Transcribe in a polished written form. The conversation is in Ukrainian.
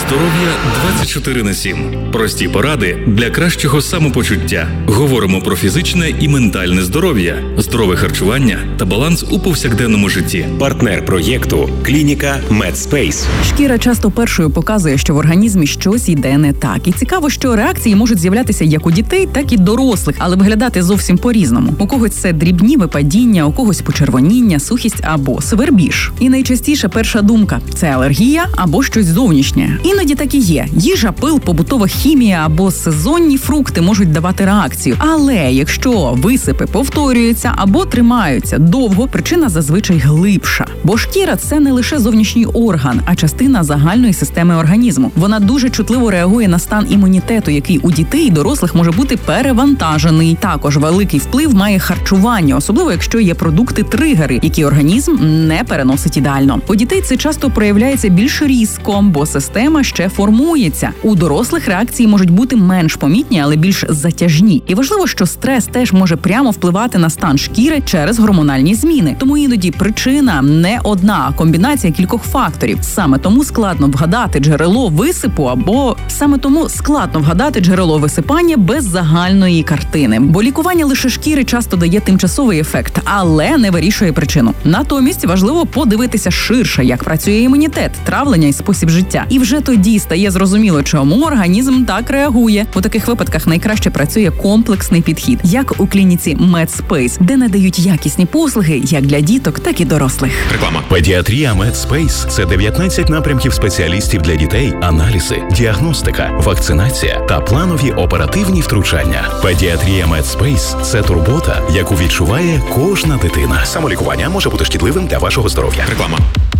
Здоров'я 24/7. Прості поради для кращого самопочуття. Говоримо про фізичне і ментальне здоров'я, здорове харчування та баланс у повсякденному житті. Партнер проєкту – клініка Медспейс. Шкіра часто першою показує, що в організмі щось йде не так. І цікаво, що реакції можуть з'являтися як у дітей, так і дорослих, але виглядати зовсім по-різному. У когось це дрібні випадіння, у когось почервоніння, сухість або свербіж. І найчастіше перша думка – це алергія або щось зовнішнє. Іноді так і є. Їжа, пил, побутова хімія або сезонні фрукти можуть давати реакцію. Але якщо висипи повторюються або тримаються довго, причина зазвичай глибша. Бо шкіра – це не лише зовнішній орган, а частина загальної системи організму. Вона дуже чутливо реагує на стан імунітету, який у дітей і дорослих може бути перевантажений. Також великий вплив має харчування, особливо якщо є продукти-тригери, які організм не переносить ідеально. У дітей це часто проявляється більш різко, бо система ще формується. У дорослих реакції можуть бути менш помітні, але більш затяжні. І важливо, що стрес теж може прямо впливати на стан шкіри через гормональні зміни. Тому іноді причина не одна, а комбінація кількох факторів. Саме тому складно вгадати джерело висипання без загальної картини. Бо лікування лише шкіри часто дає тимчасовий ефект, але не вирішує причину. Натомість важливо подивитися ширше, як працює імунітет, травлення і спосіб життя. І вже тоді стає зрозуміло, чому організм так реагує. У таких випадках найкраще працює комплексний підхід, як у клініці Медспейс, де надають якісні послуги як для діток, так і дорослих. Реклама. Педіатрія Медспейс – це 19 напрямків спеціалістів для дітей, аналізи, діагностика, вакцинація та планові оперативні втручання. Педіатрія Медспейс – це турбота, яку відчуває кожна дитина. Самолікування може бути шкідливим для вашого здоров'я. Реклама.